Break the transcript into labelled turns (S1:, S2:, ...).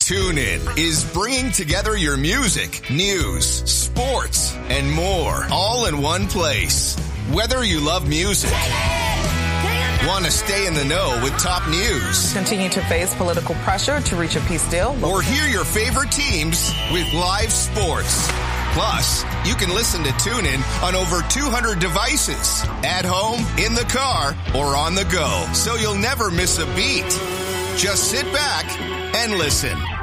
S1: TuneIn is bringing together your music, news, sports, and more, all in one place. Whether you love music, want to stay in the know with top news,
S2: continue to face political pressure to reach a peace deal,
S1: or hear your favorite teams with live sports. Plus, you can listen to TuneIn on over 200 devices, at home, in the car, or on the go, so you'll never miss a beat. Just sit back and listen.